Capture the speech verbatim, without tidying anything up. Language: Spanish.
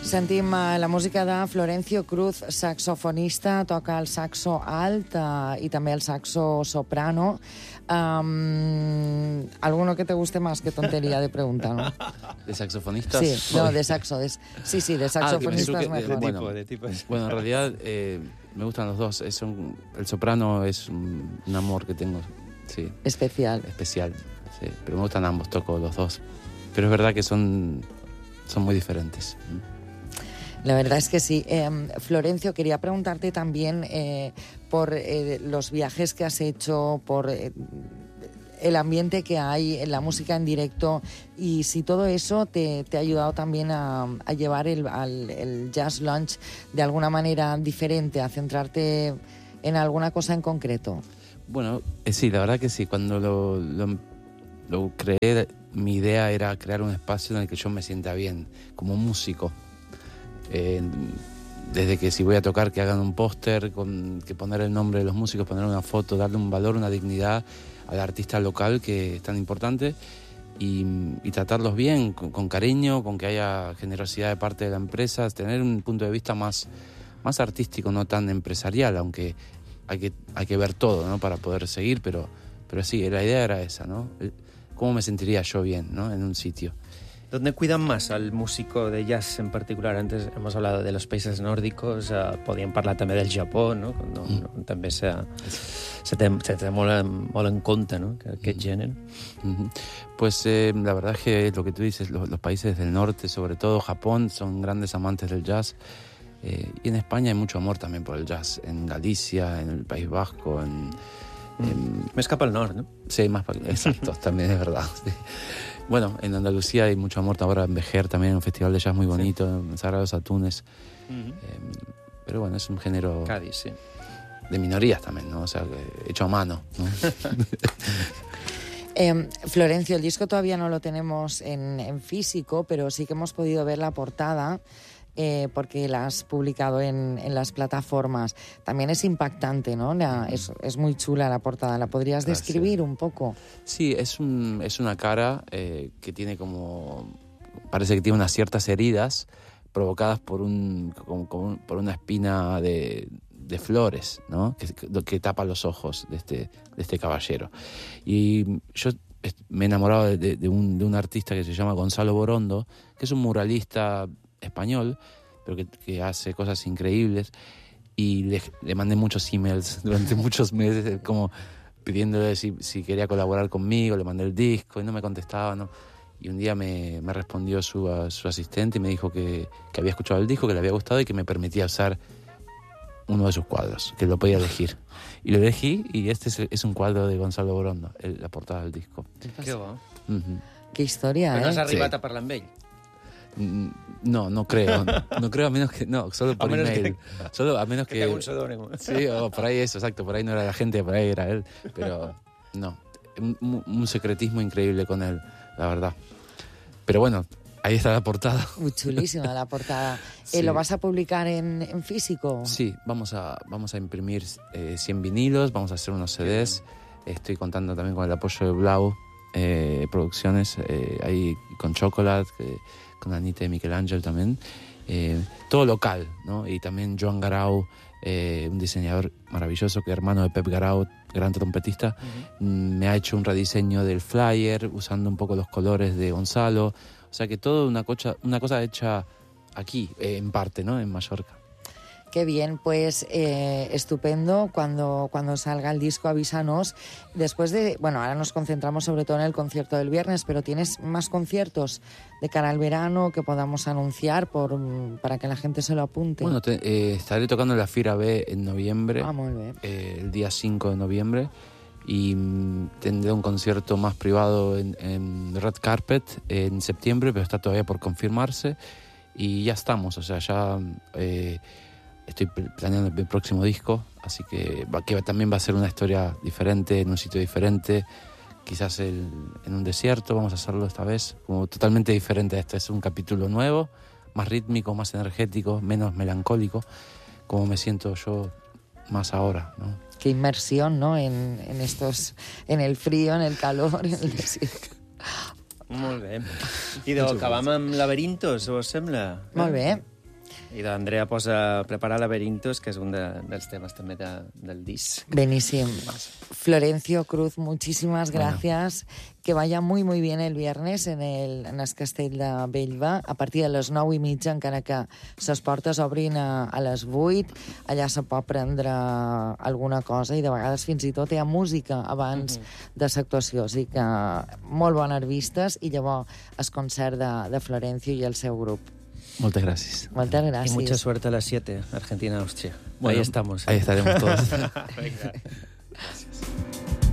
Sentim uh, la música de Florencio Cruz, saxofonista, toca el saxo alt uh, y també el saxo soprano. Um, ¿Alguno que te guste más? Qué tontería de pregunta, ¿no? ¿De saxofonistas? Sí, no, de saxo. De, sí, sí, de saxofonistas ah, que, mejor. De, bueno, de tipo, de tipo. Bueno, en realidad eh, me gustan los dos. Es un, el soprano es un, un amor que tengo, sí. Especial. Especial, sí. Pero me gustan ambos, toco los dos. Pero es verdad que son, son muy diferentes. La verdad es que sí. Eh, Florencio, quería preguntarte también eh, por eh, los viajes que has hecho, por eh, el ambiente que hay en la música en directo y si todo eso te, te ha ayudado también a, a llevar el, al, el Jazz Lunch de alguna manera diferente, a centrarte en alguna cosa en concreto. Bueno, eh, sí, la verdad que sí. Cuando lo, lo, lo creé, mi idea era crear un espacio en el que yo me sienta bien, como músico. Eh, desde que si voy a tocar que hagan un póster, con que poner el nombre de los músicos, poner una foto, darle un valor, una dignidad al artista local que es tan importante y, y tratarlos bien, con, con cariño, con que haya generosidad de parte de la empresa, tener un punto de vista más, más artístico, no tan empresarial, aunque hay que, hay que ver todo, ¿no? Para poder seguir, pero, pero sí, la idea era esa, ¿no? ¿Cómo me sentiría yo bien, ¿no? En un sitio? ¿Dónde cuidan más al músico de jazz en particular? Antes hemos hablado de los países nórdicos, uh, podíem parlar també del Japó, no? No, mm. no també se, se, té, se té molt, molt en compte, ¿no? Aquest mm. gènere. Mm-hmm. Pues eh, la verdad es que lo que tú dices, los, los países del norte, sobre todo Japón, son grandes amantes del jazz. Eh, y en España hay mucho amor también por el jazz. En Galicia, en el País Vasco, en... Mm. Més cap al nord, ¿no? Sí, más para... Exacto, también es verdad, sí. Bueno, en Andalucía hay mucho amor ahora en Vejer también, un festival de jazz muy bonito, sí. En Sagrados Atunes. Uh-huh. eh, pero bueno, es un género... Cádiz, sí. De minorías también, ¿no? O sea, hecho a mano, ¿no? eh, Florencio, el disco todavía no lo tenemos en, en físico, pero sí que hemos podido ver la portada. Eh, porque la has publicado en, en las plataformas. También es impactante, ¿no? La, es, es muy chula la portada. ¿La podrías Gracias. Describir un poco? Sí, es, un, es una cara eh, que tiene como... Parece que tiene unas ciertas heridas provocadas por, un, como, como, por una espina de, de flores, ¿no? Que, que tapa los ojos de este, de este caballero. Y yo me he enamorado de, de, de, un, de un artista que se llama Gonzalo Borondo, que es un muralista español, pero que, que hace cosas increíbles, y le, le mandé muchos emails durante muchos meses como pidiéndole si, si quería colaborar conmigo, le mandé el disco y no me contestaba, ¿no? Y un día me, me respondió su, a, su asistente y me dijo que, que había escuchado el disco, que le había gustado y que me permitía usar uno de sus cuadros, que lo podía elegir. Y lo elegí y este es, es un cuadro de Gonzalo Borondo, el, la portada del disco. Qué bo. Uh-huh. Qué historia, Però eh? no has arribat sí. a parlar amb ell? No, no creo. No creo a menos que... No, solo por email. Que, solo a menos que... Que tenga un pseudónimo. Sí, o por ahí eso, exacto. Por ahí no era la gente, por ahí era él. Pero no. Un, un secretismo increíble con él, la verdad. Pero bueno, ahí está la portada. Muy chulísima la portada. Sí. Eh, ¿Lo vas a publicar en, en físico? Sí, vamos a, vamos a imprimir eh, cien vinilos, vamos a hacer unos C Ds. Estoy contando también con el apoyo de Blau eh, Producciones, eh, ahí con Chocolate, eh, con Anita y Michelangelo también. Eh, todo local, ¿no? Y también Joan Garau, eh, un diseñador maravilloso que es hermano de Pep Garau, gran trompetista, uh-huh. me ha hecho un rediseño del flyer usando un poco los colores de Gonzalo. O sea que todo una cosa, una cosa hecha aquí, eh, en parte, ¿no? En Mallorca. Qué bien, pues eh, estupendo. Cuando, cuando salga el disco avísanos. Después de, bueno, ahora nos concentramos sobre todo en el concierto del viernes, pero ¿tienes más conciertos de cara al verano que podamos anunciar por, para que la gente se lo apunte? Bueno, te, eh, estaré tocando en la Fira B en noviembre, ah, muy bien. Eh, el día cinco de noviembre, y mm, tendré un concierto más privado en, en Red Carpet en septiembre, pero está todavía por confirmarse, y ya estamos, o sea, ya... Eh, Estoy planeando el próximo disco, así que, va, que también va a ser una historia diferente, en un sitio diferente, quizás el, en un desierto, vamos a hacerlo esta vez, como totalmente diferente a esto. Es un capítulo nuevo, más rítmico, más energético, menos melancólico, como me siento yo más ahora, ¿no? Qué inmersión, ¿no? En, en estos, en el frío, en el calor, en el desierto. Molt bé. I doncs acabam amb Laberintos, us sembla? Molt bé. I d'Andrea posa preparar Laberintos, que és un de, dels temes també de, del disc. Beníssim. Florencio Cruz, muchísimas gracias. Bueno. Que vaya muy, muy bien el viernes en el, en el castell de Bellva. A partir de les nou i mitja, encara que les portes obrin a, a les vuit, allà se pot prendre alguna cosa i de vegades fins i tot hi ha música abans mm-hmm. de l'actuació. O sigui que molt bones vistes i llavors el concert de, de Florencio i el seu grup. Muchas gracias. Muchas gracias. Y mucha suerte a las siete, Argentina-Austria. Bueno, ahí estamos. ¿eh? Ahí estaremos todos. Venga.